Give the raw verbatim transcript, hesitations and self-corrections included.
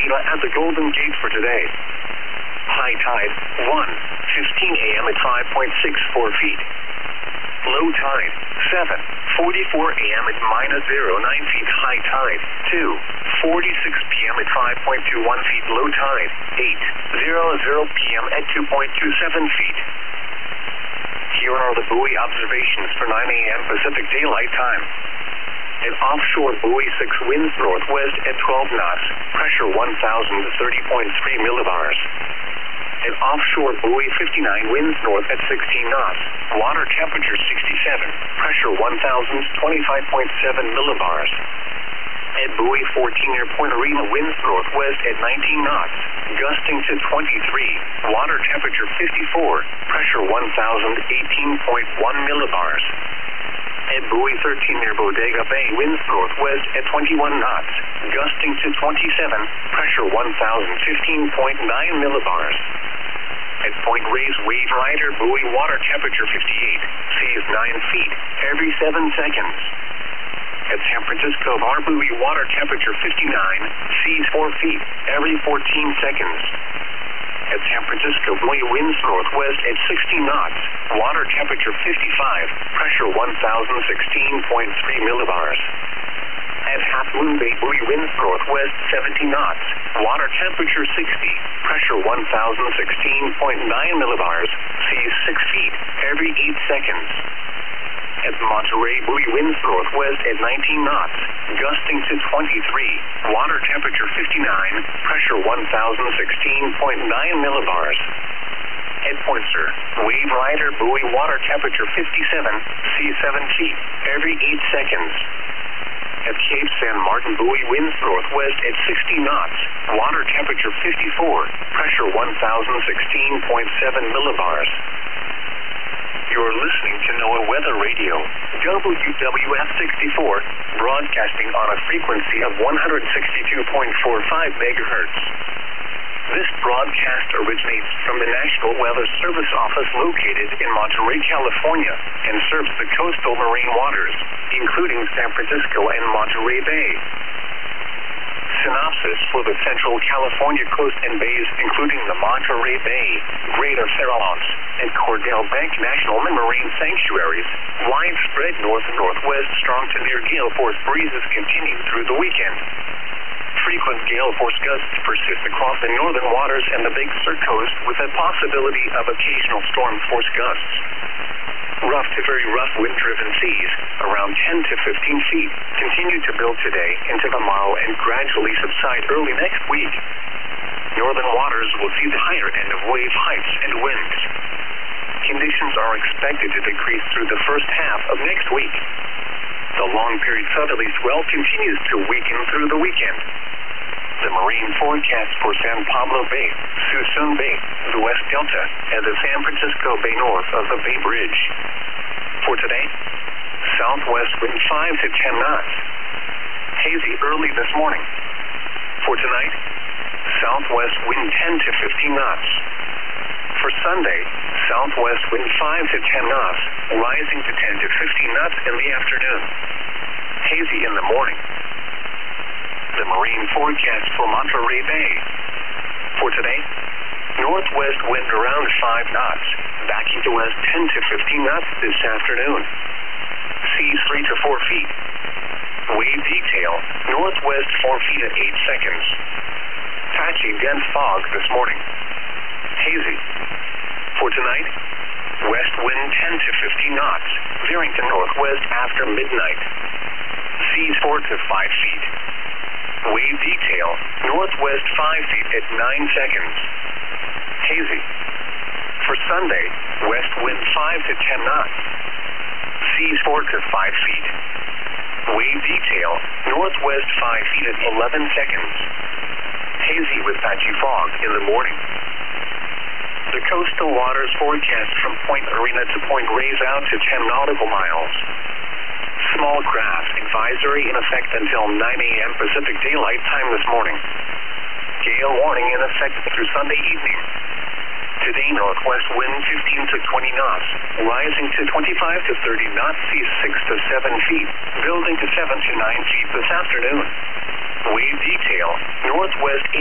Marina at the Golden Gate for today. High tide, one fifteen a m at five point six four feet. Low tide, seven forty-four a m at minus zero point nine feet. High tide, two forty-six p m at five point two one feet. Low tide, eight hundred p m at two point two seven feet. Here are the buoy observations for nine a m Pacific Daylight Time. An offshore buoy six winds northwest at twelve knots, pressure one thousand thirty point three millibars. An offshore buoy fifty-nine winds north at sixteen knots, water temperature sixty-seven, pressure one thousand twenty-five point seven millibars. At buoy fourteen near Point Arena winds northwest at nineteen knots, gusting to twenty-three, water temperature fifty-four, pressure one thousand eighteen point one millibars. At buoy thirteen near Bodega Bay winds northwest at twenty-one knots, gusting to twenty-seven, pressure one thousand fifteen point nine millibars. At Point Reyes Wave Rider buoy water temperature fifty-eight, seas nine feet every seven seconds. At San Francisco Bar buoy water temperature fifty-nine, seas four feet every fourteen seconds. At San Francisco buoy winds northwest at sixty knots, water temperature fifty-five, pressure one thousand sixteen point three millibars. At Half Moon Bay buoy winds northwest seventy knots, water temperature sixty, pressure one thousand sixteen point nine millibars, seas six feet every eight seconds. At Monterey buoy winds northwest at nineteen knots, gusting to twenty-three, water temperature fifty-nine, pressure one thousand sixteen point nine millibars. At Point Sur, Wave Rider buoy water temperature fifty-seven, seas seven feet every eight seconds. At Cape San Martin buoy winds northwest at sixty knots, water temperature fifty-four, pressure one thousand sixteen point seven millibars. You're listening to NOAA Weather Radio, W W F sixty-four, broadcasting on a frequency of one hundred sixty-two point four five megahertz. This broadcast originates from the National Weather Service Office located in Monterey, California, and serves the coastal marine waters, including San Francisco and Monterey Bay. Synopsis for the Central California coast and bays, including the Monterey Bay, Greater Farallones, and Cordell Bank National Marine Sanctuaries. Widespread north and northwest strong to near gale force breezes continue through the weekend. Frequent gale force gusts persist across the northern waters and the Big Sur coast, with a possibility of occasional storm force gusts. Rough to very rough wind-driven seas, around ten to fifteen feet, continue to build today into tomorrow and gradually subside early next week. Northern waters will see the higher end of wave heights and winds. Conditions are expected to decrease through the first half of next week. The long-period southerly swell continues to weaken through the weekend. The marine forecast for San Pablo Bay, Suisun Bay, the West Delta, and the San Francisco Bay north of the Bay Bridge. For today, southwest wind five to ten knots. Hazy early this morning. For tonight, southwest wind ten to fifteen knots. For Sunday, southwest wind five to ten knots, rising to ten to fifteen knots in the afternoon. Hazy in the morning. The marine forecast for Monterey Bay. For today, northwest wind around five knots, backing to west ten to fifteen knots this afternoon. Seas three to four feet. Wave detail, northwest four feet at eight seconds. Patchy dense fog this morning. Hazy. For tonight, west wind ten to fifteen knots, veering to northwest after midnight. Seas four to five feet. Wave detail, northwest five feet at nine seconds. Hazy. For Sunday, west wind five to ten knots. Seas four to five feet. Wave detail, northwest five feet at eleven seconds. Hazy with patchy fog in the morning. The coastal waters forecast from Point Arena to Point Reyes out to ten nautical miles. Small craft advisory in effect until nine a m Pacific Daylight Time this morning. Gale warning in effect through Sunday evening. Today, northwest wind fifteen to twenty knots, rising to twenty-five to thirty knots, seas six to seven feet, building to seven to nine feet this afternoon. Wave detail, northwest